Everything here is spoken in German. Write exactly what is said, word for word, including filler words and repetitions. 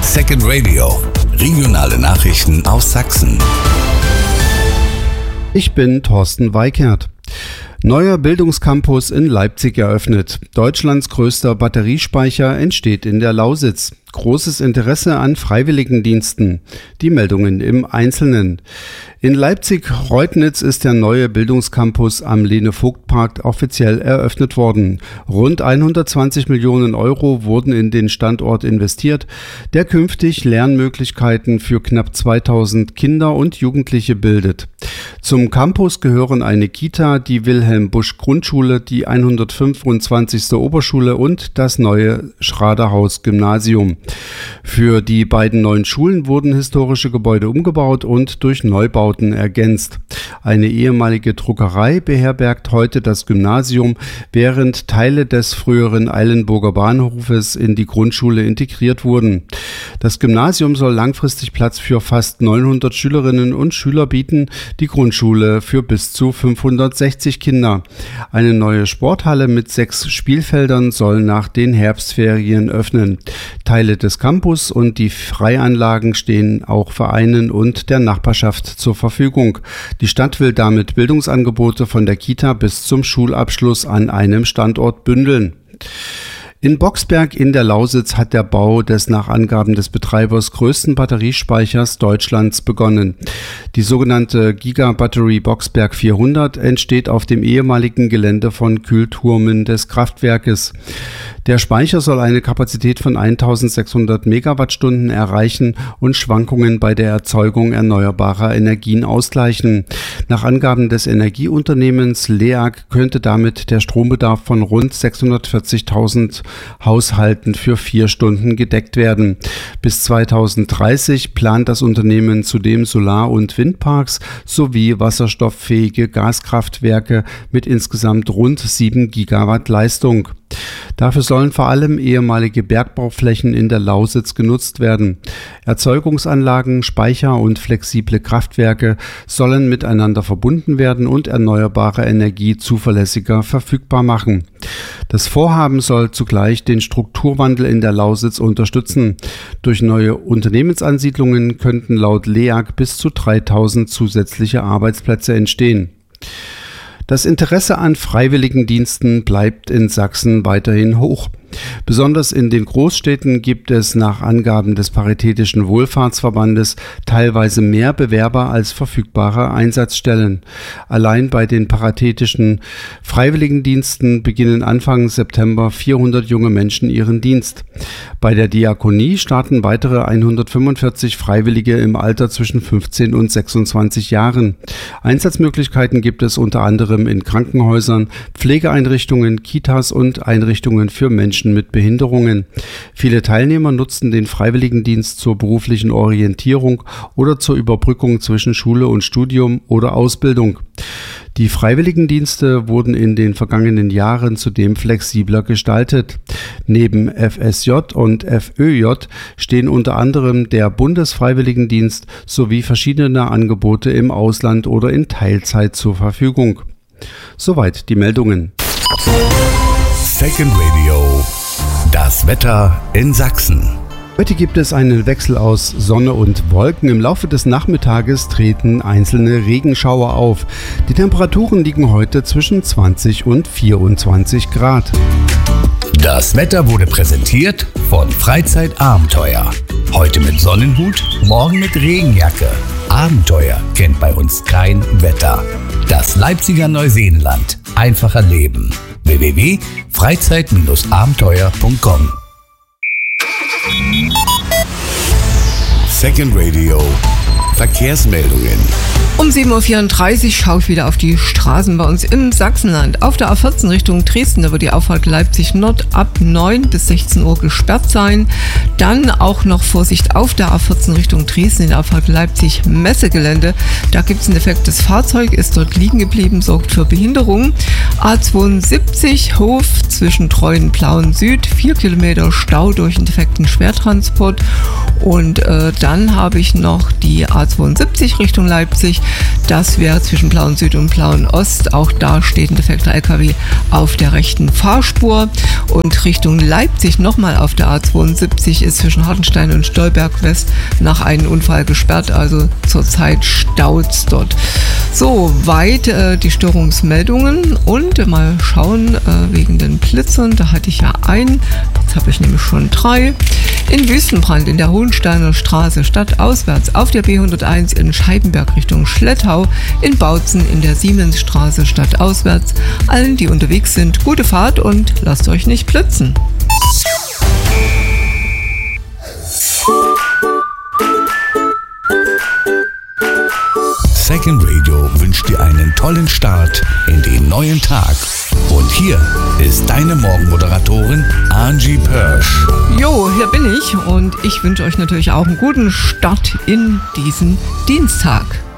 Second Radio. Regionale Nachrichten aus Sachsen. Ich bin Thorsten Weikert. Neuer Bildungscampus in Leipzig eröffnet. Deutschlands größter Batteriespeicher entsteht in der Lausitz. Großes Interesse an Freiwilligendiensten. Die Meldungen im Einzelnen. In Leipzig-Reutnitz ist der neue Bildungscampus am Lene-Vogt-Park offiziell eröffnet worden. Rund hundertzwanzig Millionen Euro wurden in den Standort investiert, der künftig Lernmöglichkeiten für knapp zweitausend Kinder und Jugendliche bildet. Zum Campus gehören eine Kita, die Wilhelm-Busch-Grundschule, die hundertfünfundzwanzigste Oberschule und das neue Schraderhaus-Gymnasium. Für die beiden neuen Schulen wurden historische Gebäude umgebaut und durch Neubauten ergänzt. Eine ehemalige Druckerei beherbergt heute das Gymnasium, während Teile des früheren Eilenburger Bahnhofes in die Grundschule integriert wurden. Das Gymnasium soll langfristig Platz für fast neunhundert Schülerinnen und Schüler bieten, die Grundschule für bis zu fünfhundertsechzig Kinder. Eine neue Sporthalle mit sechs Spielfeldern soll nach den Herbstferien öffnen. Teile des Campus und die Freianlagen stehen auch Vereinen und der Nachbarschaft zur Verfügung. Die Stadt will damit Bildungsangebote von der Kita bis zum Schulabschluss an einem Standort bündeln. In Boxberg in der Lausitz hat der Bau des nach Angaben des Betreibers größten Batteriespeichers Deutschlands begonnen. Die sogenannte Giga-Battery Boxberg vierhundert entsteht auf dem ehemaligen Gelände von Kühlturmen des Kraftwerkes. Der Speicher soll eine Kapazität von eintausendsechshundert Megawattstunden erreichen und Schwankungen bei der Erzeugung erneuerbarer Energien ausgleichen. Nach Angaben des Energieunternehmens L E A G könnte damit der Strombedarf von rund sechshundertvierzigtausend Haushalten für vier Stunden gedeckt werden. Bis zweitausenddreißig plant das Unternehmen zudem Solar- und Windparks sowie wasserstofffähige Gaskraftwerke mit insgesamt rund sieben Gigawatt Leistung. Dafür sollen vor allem ehemalige Bergbauflächen in der Lausitz genutzt werden. Erzeugungsanlagen, Speicher und flexible Kraftwerke sollen miteinander verbunden werden und erneuerbare Energie zuverlässiger verfügbar machen. Das Vorhaben soll zugleich den Strukturwandel in der Lausitz unterstützen. Durch neue Unternehmensansiedlungen könnten laut L E A G bis zu dreitausend zusätzliche Arbeitsplätze entstehen. Das Interesse an Freiwilligendiensten bleibt in Sachsen weiterhin hoch. Besonders in den Großstädten gibt es nach Angaben des Paritätischen Wohlfahrtsverbandes teilweise mehr Bewerber als verfügbare Einsatzstellen. Allein bei den paritätischen Freiwilligendiensten beginnen Anfang September vierhundert junge Menschen ihren Dienst. Bei der Diakonie starten weitere hundertfünfundvierzig Freiwillige im Alter zwischen fünfzehn und sechsundzwanzig Jahren. Einsatzmöglichkeiten gibt es unter anderem in Krankenhäusern, Pflegeeinrichtungen, Kitas und Einrichtungen für Menschen mit Behinderungen. Viele Teilnehmer nutzen den Freiwilligendienst zur beruflichen Orientierung oder zur Überbrückung zwischen Schule und Studium oder Ausbildung. Die Freiwilligendienste wurden in den vergangenen Jahren zudem flexibler gestaltet. Neben F S J und F Ö J stehen unter anderem der Bundesfreiwilligendienst sowie verschiedene Angebote im Ausland oder in Teilzeit zur Verfügung. Soweit die Meldungen. Second Radio. Das Wetter in Sachsen. Heute gibt es einen Wechsel aus Sonne und Wolken. Im Laufe des Nachmittages treten einzelne Regenschauer auf. Die Temperaturen liegen heute zwischen zwanzig und vierundzwanzig Grad. Das Wetter wurde präsentiert von Freizeitabenteuer. Heute mit Sonnenhut, morgen mit Regenjacke. Abenteuer kennt bei uns kein Wetter. Das Leipziger Neuseenland. Einfacher Leben. w w w punkt freizeit abenteuer punkt com. Second Radio. Verkehrsmeldungen. Um sieben Uhr vierunddreißig schaue ich wieder auf die Straßen bei uns im Sachsenland. Auf der A vierzehn Richtung Dresden, da wird die Auffahrt Leipzig Nord ab neun bis sechzehn Uhr gesperrt sein. Dann auch noch Vorsicht auf der A vierzehn Richtung Dresden in der Auffahrt Leipzig Messegelände. Da gibt es ein defektes Fahrzeug, ist dort liegen geblieben, sorgt für Behinderung. A zweiundsiebzig Hof zwischen Treuen-Plauen Süd, vier Kilometer Stau durch einen defekten Schwertransport. Und äh, dann habe ich noch die A zweiundsiebzig Richtung Leipzig. Das wäre zwischen Plauen Süd und Plauen Ost. Auch da steht ein defekter L K W auf der rechten Fahrspur. Und Richtung Leipzig nochmal auf der A zweiundsiebzig ist zwischen Hartenstein und Stolberg West nach einem Unfall gesperrt. Also zurzeit staut's dort. So, weit äh, die Störungsmeldungen und mal schauen äh, wegen den Blitzern. Da hatte ich ja einen, jetzt habe ich nämlich schon drei. In Wüstenbrand in der Hohensteiner Straße stadtauswärts auf der B hunderteins in Scheibenberg Richtung Schlettau, in Bautzen in der Siemensstraße stadtauswärts. Allen, die unterwegs sind, gute Fahrt und lasst euch nicht blitzen. Second Radio wünscht dir einen tollen Start in den neuen Tag. Und hier ist deine Morgenmoderatorin Angie Pörsch. Jo, hier bin ich und ich wünsche euch natürlich auch einen guten Start in diesen Dienstag.